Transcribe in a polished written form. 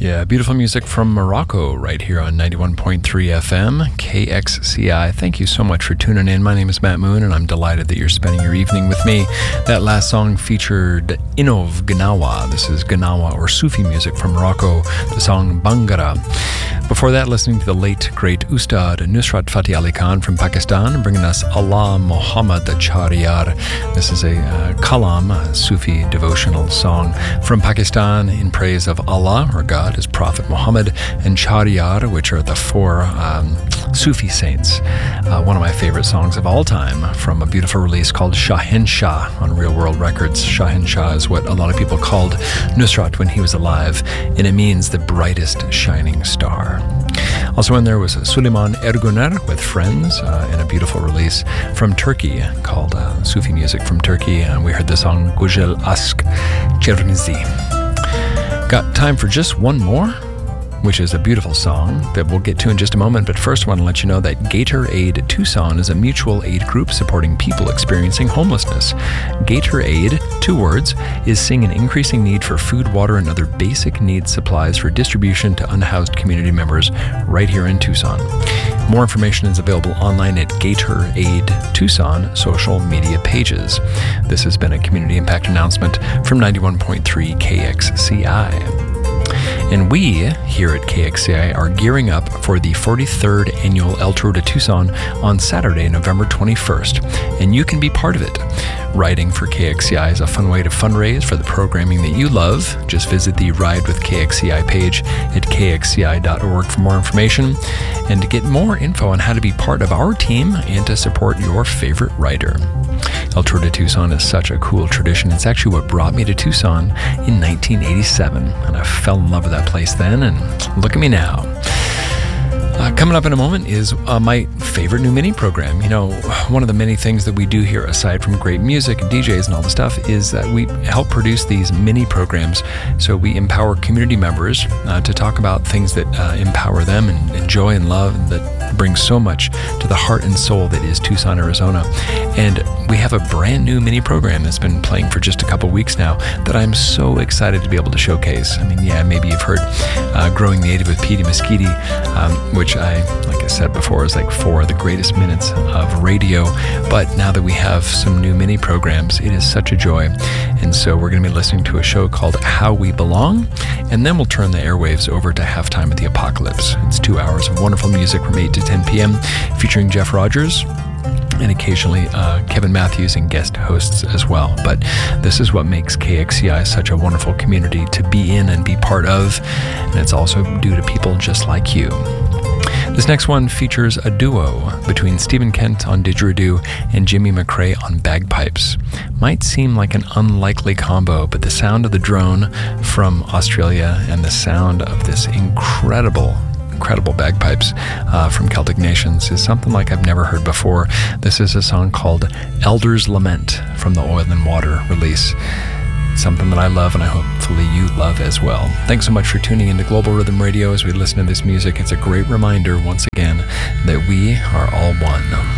Yeah, beautiful music from Morocco right here on 91.3 FM, KXCI. Thank you so much for tuning in. My name is Matt Moon, and I'm delighted that you're spending your evening with me. That last song featured Inov Gnawa. This is Gnawa or Sufi music from Morocco, the song Bangara. Before that, listening to the late, great Ustad Nusrat Fateh Ali Khan from Pakistan, bringing us Allah Muhammad Chariyar. This is a Kalam, a Sufi devotional song from Pakistan in praise of Allah, or God, his Prophet Muhammad, and Chariyar, which are the four Sufi saints. One of my favorite songs of all time from a beautiful release called Shahin Shah on Real World Records. Shahin Shah is what a lot of people called Nusrat when he was alive, and it means the brightest shining star. Also in there was Suleiman Erguner with Friends in a beautiful release from Turkey called Sufi Music from Turkey, and we heard the song Gujel Ask Chermizi. Got time for just one more, which is a beautiful song that we'll get to in just a moment. But first, I want to let you know that Gator Aid Tucson is a mutual aid group supporting people experiencing homelessness. Gator Aid, 2 words, is seeing an increasing need for food, water, and other basic needs supplies for distribution to unhoused community members right here in Tucson. More information is available online at Gator Aid Tucson social media pages. This has been a community impact announcement from 91.3 KXCI. And we, here at KXCI, are gearing up for the 43rd annual El Tour de Tucson on Saturday, November 21st, and you can be part of it. Riding for KXCI is a fun way to fundraise for the programming that you love. Just visit the Ride with KXCI page at kxci.org for more information and to get more info on how to be part of our team and to support your favorite rider. El Tour de Tucson is such a cool tradition. It's actually what brought me to Tucson in 1987, and I fell in love with that place then, and look at me now. Coming up in a moment is my favorite new mini program. You know, one of the many things that we do here, aside from great music and DJs and all the stuff, is that we help produce these mini programs. So we empower community members to talk about things that empower them and enjoy and love, and that brings so much to the heart and soul that is Tucson, Arizona. And we have a brand new mini program that's been playing for just a couple weeks now that I'm so excited to be able to showcase. I mean, yeah, maybe you've heard Growing Native with Petey Mesquite, which like I said before, is like 4 of the greatest minutes of radio. But now that we have some new mini programs, it is such a joy. And so we're going to be listening to a show called How We Belong, and then we'll turn the airwaves over to Halftime at the Apocalypse. It's 2 hours of wonderful music from 8 to 10 p.m. featuring Jeff Rogers and occasionally Kevin Matthews and guest hosts as well. But this is what makes KXCI such a wonderful community to be in and be part of, and it's also due to people just like you. This next one features a duo between Stephen Kent on didgeridoo and Jimmy McRae on bagpipes. Might seem like an unlikely combo, but the sound of the drone from Australia and the sound of this incredible bagpipes from Celtic Nations is something like I've never heard before. This is a song called Elder's Lament from the Oil and Water release. Something that I love, and I hopefully you love as well. Thanks so much for tuning into Global Rhythm Radio as we listen to this music. It's a great reminder, once again, that we are all one.